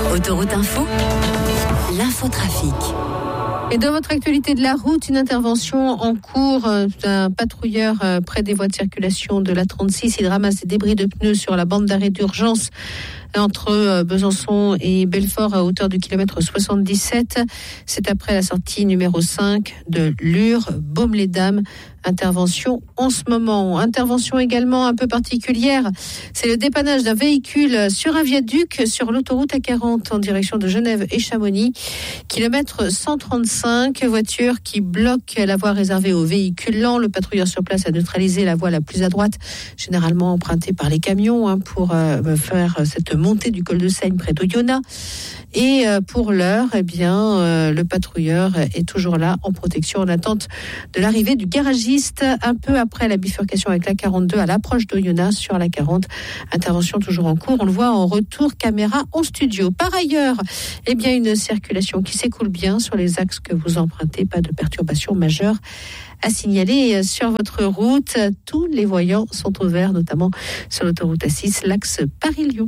Autoroute Info, l'infotrafic. Et dans votre actualité de la route, une intervention en cours d'un patrouilleur près des voies de circulation de l'A36. Il ramasse des débris de pneus sur la bande d'arrêt d'urgence entre Besançon et Belfort à hauteur du kilomètre 77. C'est après la sortie numéro 5 de Lure, Baume-les-Dames. Intervention en ce moment. Intervention également un peu particulière. C'est le dépannage d'un véhicule sur un viaduc sur l'autoroute A40 en direction de Genève et Chamonix. Kilomètre 135, voiture qui bloque la voie réservée aux véhicules lents. Le patrouilleur sur place a neutralisé la voie la plus à droite, généralement empruntée par les camions, pour faire cette montée du col de Seigne près d'Oyonnax. Et pour l'heure, le patrouilleur est toujours là en protection en attente de l'arrivée du garagiste un peu après la bifurcation avec la 42 à l'approche d'Oyonnax sur la 40. Intervention toujours en cours. On le voit en retour caméra en studio. Par ailleurs, une circulation qui s'écoule bien sur les axes que vous empruntez. Pas de perturbations majeures à signaler sur votre route. Tous les voyants sont ouverts, notamment sur l'autoroute A6, l'axe Paris-Lyon.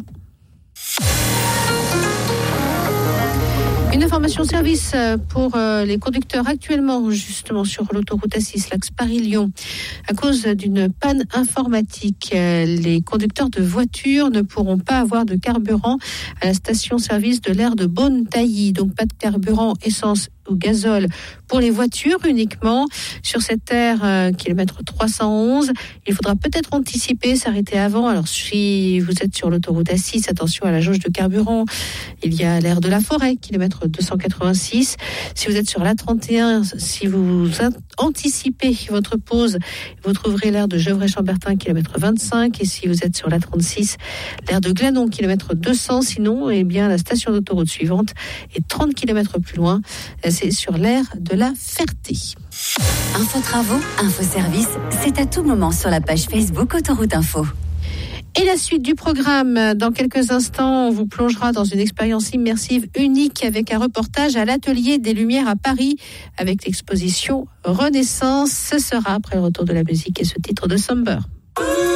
Une information service pour les conducteurs actuellement justement sur l'autoroute A6, l'axe Paris-Lyon. À cause d'une panne informatique, les conducteurs de voitures ne pourront pas avoir de carburant à la station-service de l'aire de Beaune-Tailly. Donc pas de carburant essence ou gazole pour les voitures uniquement. Sur cette aire, kilomètre 311, il faudra peut-être anticiper, s'arrêter avant. Alors si vous êtes sur l'autoroute A6, attention à la jauge de carburant. Il y a l'aire de la Forêt, kilomètre 286. Si vous êtes sur l'A31, si vous anticipez votre pause, vous trouverez l'aire de Gevrey-Chambertin, kilomètre 25. Et si vous êtes sur l'A36, l'aire de Glanon, kilomètre 200. Sinon, la station d'autoroute suivante est 30 km plus loin. C'est sur l'aire de la Ferté. Info travaux, info service, c'est à tout moment sur la page Facebook Autoroute Info. Et la suite du programme, dans quelques instants, on vous plongera dans une expérience immersive unique avec un reportage à l'Atelier des Lumières à Paris avec l'exposition Renaissance. Ce sera après le retour de la musique et ce titre de Somber.